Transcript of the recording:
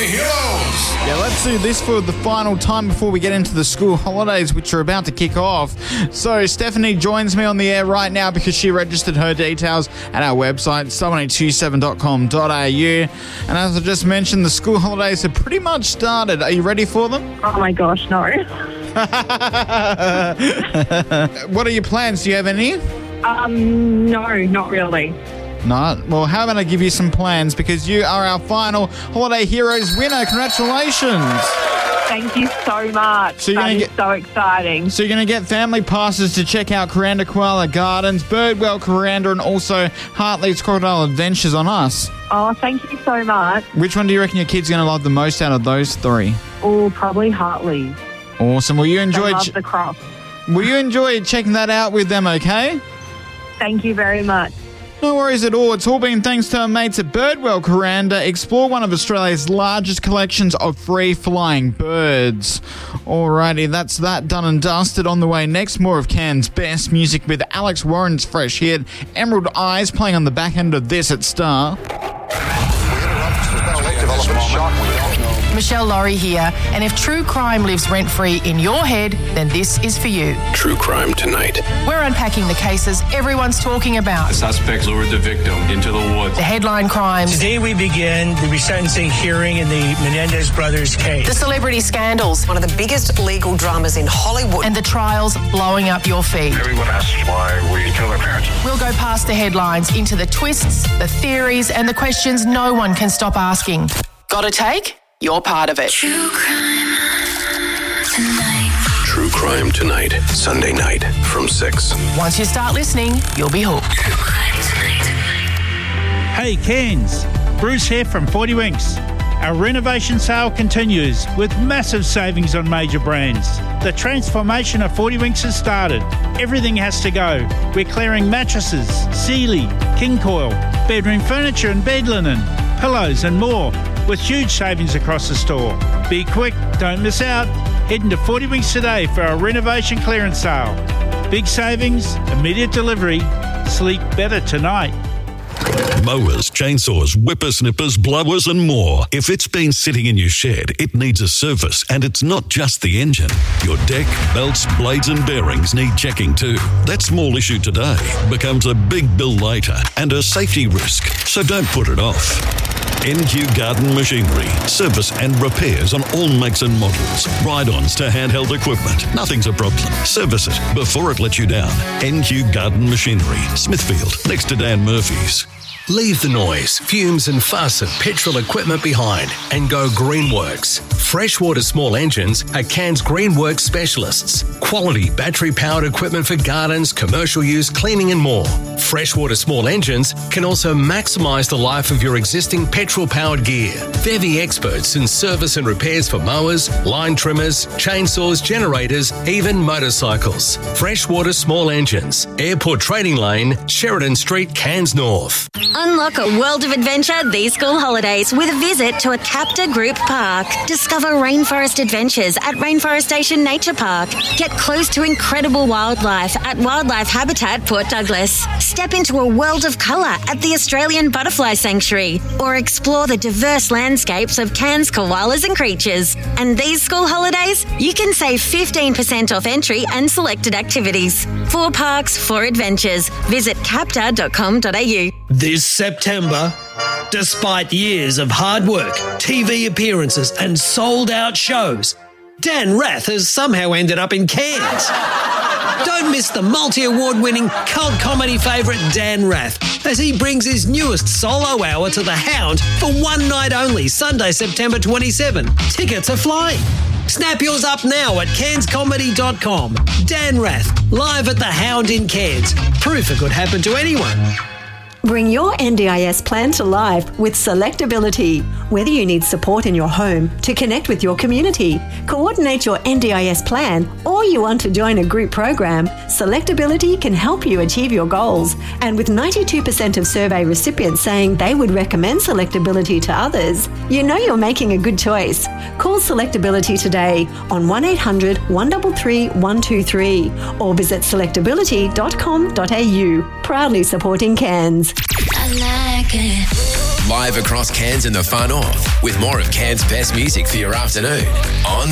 heroes. Yeah, let's do this for the final time before we get into the school holidays, which are about to kick off. So Stephanie joins me on the air right now because she registered her details at our website, sub1827.com.au. And as I just mentioned, the school holidays have pretty much started. Are you ready for them? Oh my gosh, no. What are your plans? Do you have any? No, not really. No? Well, how about I give you some plans because you are our final Holiday Heroes winner. Congratulations. Thank you so much. So that is so exciting. So you're going to get family passes to check out Kuranda Koala Gardens, Birdwell Kuranda, and also Hartley's Crocodile Adventures on us. Oh, thank you so much. Which one do you reckon your kid's going to love the most out of those three? Oh, probably Hartley. Awesome. Will you enjoy? I love the cross. Will you enjoy checking that out with them? Okay. Thank you very much. No worries at all. It's all been thanks to our mates at Birdwell Kuranda. Explore one of Australia's largest collections of free-flying birds. Alrighty, that's that done and dusted. On the way next, more of Cairns' best music with Alex Warren's fresh hit, Emerald Eyes, playing on the back end of this at Star. Michelle Laurie here, and if true crime lives rent-free in your head, then this is for you. True Crime Tonight. We're unpacking the cases everyone's talking about. The suspect lured the victim into the woods. The headline crimes. Today we begin the resentencing hearing in the Menendez brothers case. The celebrity scandals. One of the biggest legal dramas in Hollywood. And the trials blowing up your feed. Everyone asks why we kill our parents. We'll go past the headlines into the twists, the theories, and the questions no one can stop asking. Got a take? You're part of it. True Crime Tonight. True Crime Tonight. Sunday night from 6. Once you start listening, you'll be hooked. True Crime Tonight. Hey Cairns, Bruce here from 40 Winks. Our renovation sale continues with massive savings on major brands. The transformation of 40 Winks has started. Everything has to go. We're clearing mattresses, Sealy, King Coil, bedroom furniture and bed linen, pillows and more, with huge savings across the store. Be quick, don't miss out. Head into 40 Winks today for our renovation clearance sale. Big savings, immediate delivery, sleep better tonight. Mowers, chainsaws, whippersnippers, blowers and more. If it's been sitting in your shed, it needs a service, and it's not just the engine. Your deck, belts, blades and bearings need checking too. That small issue today becomes a big bill later and a safety risk, so don't put it off. NQ Garden Machinery. Service and repairs on all makes and models. Ride-ons to handheld equipment. Nothing's a problem. Service it before it lets you down. NQ Garden Machinery. Smithfield, next to Dan Murphy's. Leave the noise, fumes and fuss of petrol equipment behind and go Greenworks. Freshwater Small Engines are Cairns Greenworks specialists. Quality battery-powered equipment for gardens, commercial use, cleaning and more. Freshwater Small Engines can also maximise the life of your existing petrol-powered gear. They're the experts in service and repairs for mowers, line trimmers, chainsaws, generators, even motorcycles. Freshwater Small Engines. Airport Trading Lane, Sheridan Street, Cairns North. Unlock a world of adventure these school holidays with a visit to a Capta Group Park. Discover rainforest adventures at Rainforest Station Nature Park. Get close to incredible wildlife at Wildlife Habitat Port Douglas. Step into a world of colour at the Australian Butterfly Sanctuary, or explore the diverse landscapes of Cairns koalas and creatures. And these school holidays, you can save 15% off entry and selected activities. 4 parks, 4 adventures. Visit capta.com.au. This September, despite years of hard work, TV appearances and sold-out shows, Dan Rath has somehow ended up in Cairns. Don't miss the multi-award-winning cult comedy favourite Dan Rath as he brings his newest solo hour to the Hound for one night only, Sunday, September 27. Tickets are flying. Snap yours up now at cairnscomedy.com. Dan Rath, live at the Hound in Cairns. Proof it could happen to anyone. Bring your NDIS plan to life with Selectability. Whether you need support in your home to connect with your community, coordinate your NDIS plan, or you want to join a group program, Selectability can help you achieve your goals. And with 92% of survey recipients saying they would recommend Selectability to others, you know you're making a good choice. Call Selectability today on 1800 133 123 or visit selectability.com.au. Proudly supporting Cairns. I like it. live across Cairns and the far north with more of Cairns' best music for your afternoon on